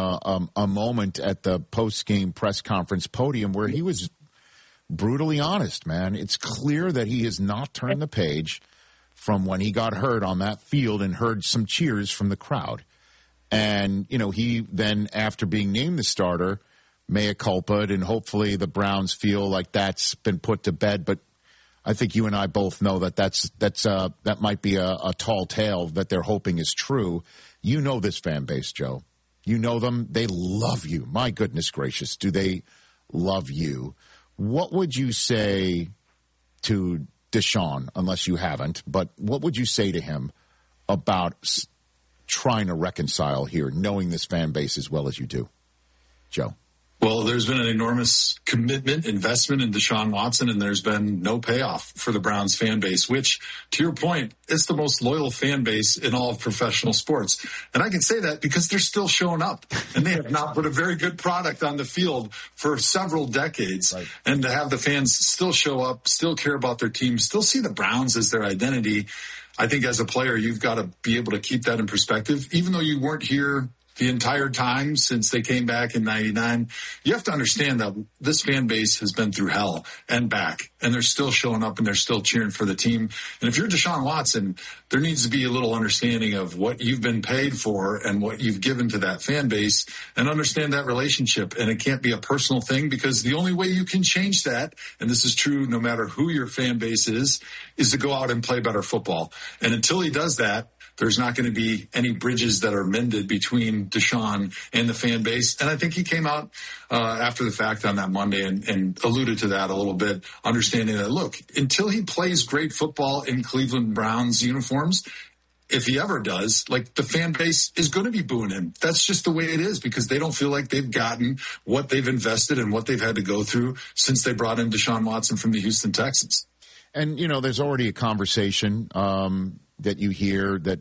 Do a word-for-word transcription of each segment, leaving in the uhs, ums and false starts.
uh, um, a moment at the post-game press conference podium where he was brutally honest, man. It's clear that he has not turned the page from when he got hurt on that field and heard some cheers from the crowd. And, you know, he then, after being named the starter, mea culpa'd, and hopefully the Browns feel like that's been put to bed. But I think you and I both know that that's, that's, uh, that might be a, a tall tale that they're hoping is true. You know this fan base, Joe. You know them. They love you. My goodness gracious, do they love you? What would you say to Deshaun, unless you haven't, but what would you say to him about s- trying to reconcile here, knowing this fan base as well as you do? Joe. Well, there's been an enormous commitment, investment in Deshaun Watson, and there's been no payoff for the Browns fan base, which, to your point, is the most loyal fan base in all of professional sports. And I can say that because they're still showing up, and they have not put a very good product on the field for several decades. Right. And to have the fans still show up, still care about their team, still see the Browns as their identity, I think as a player, you've got to be able to keep that in perspective. Even though you weren't here the entire time since they came back in ninety-nine, you have to understand that this fan base has been through hell and back, and they're still showing up and they're still cheering for the team. And if you're Deshaun Watson, there needs to be a little understanding of what you've been paid for and what you've given to that fan base, and understand that relationship. And it can't be a personal thing, because the only way you can change that, and this is true no matter who your fan base is, is to go out and play better football. And until he does that, there's not going to be any bridges that are mended between Deshaun and the fan base. And I think he came out uh, after the fact on that Monday and, and alluded to that a little bit, understanding that, look, until he plays great football in Cleveland Browns uniforms, if he ever does, like, the fan base is going to be booing him. That's just the way it is, because they don't feel like they've gotten what they've invested and what they've had to go through since they brought in Deshaun Watson from the Houston Texans. And, you know, there's already a conversation um, that you hear that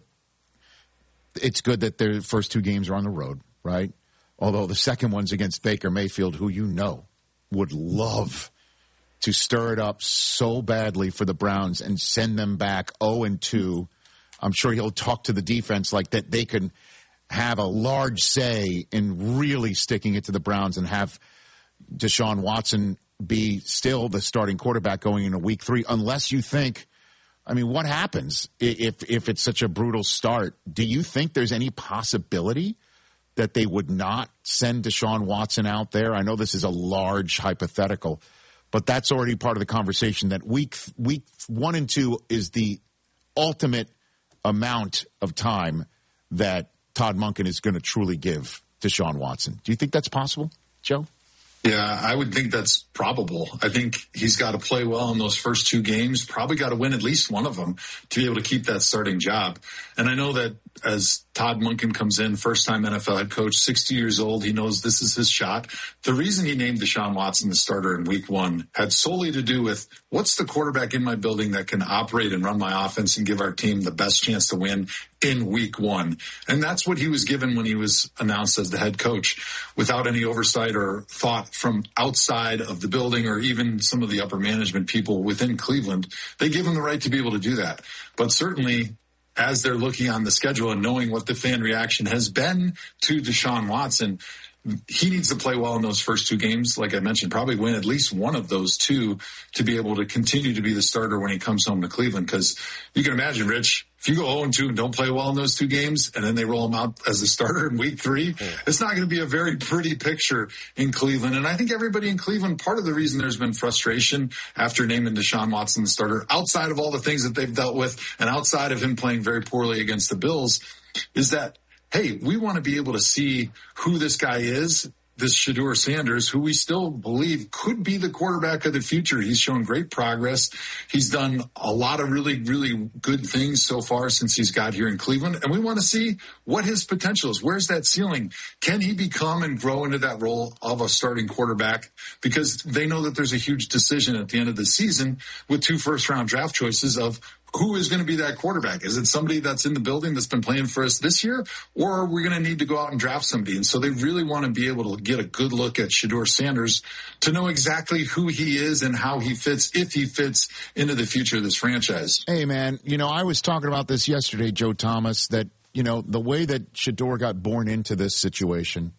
it's good that their first two games are on the road, right? Although the second one's against Baker Mayfield, who you know would love to stir it up so badly for the Browns and send them back oh and two. I'm sure he'll talk to the defense like that they can have a large say in really sticking it to the Browns and have Deshaun Watson be still the starting quarterback going into week three, unless you think, I mean, what happens if if it's such a brutal start? Do you think there's any possibility that they would not send Deshaun Watson out there? I know this is a large hypothetical, but that's already part of the conversation, that week week one and two is the ultimate amount of time that Todd Monken is going to truly give Deshaun Watson. Do you think that's possible, Joe? Yeah, I would think that's probable. I think he's got to play well in those first two games, probably got to win at least one of them to be able to keep that starting job. And I know that as Todd Monken comes in, first-time N F L head coach, sixty years old, he knows this is his shot. The reason he named Deshaun Watson the starter in week one had solely to do with, what's the quarterback in my building that can operate and run my offense and give our team the best chance to win in week one? And that's what he was given when he was announced as the head coach, without any oversight or thought from outside of the building or even some of the upper management people within Cleveland. They give him the right to be able to do that. But certainly, as they're looking on the schedule and knowing what the fan reaction has been to Deshaun Watson, he needs to play well in those first two games. Like I mentioned, probably win at least one of those two to be able to continue to be the starter when he comes home to Cleveland. Because you can imagine, Rich, if you go oh and two and don't play well in those two games, and then they roll him out as a starter in week three, yeah. It's not going to be a very pretty picture in Cleveland. And I think everybody in Cleveland, part of the reason there's been frustration after naming Deshaun Watson the starter, outside of all the things that they've dealt with and outside of him playing very poorly against the Bills, is that, hey, we want to be able to see who this guy is, this Shedeur Sanders, who we still believe could be the quarterback of the future. He's shown great progress. He's done a lot of really, really good things so far since he's got here in Cleveland. And we want to see what his potential is. Where's that ceiling? Can he become and grow into that role of a starting quarterback? Because they know that there's a huge decision at the end of the season with two first-round draft choices of who is going to be that quarterback? Is it somebody that's in the building that's been playing for us this year, or are we going to need to go out and draft somebody? And so they really want to be able to get a good look at Shedeur Sanders to know exactly who he is and how he fits, if he fits into the future of this franchise. Hey, man, you know, I was talking about this yesterday, Joe Thomas, that, you know, the way that Shedeur got born into this situation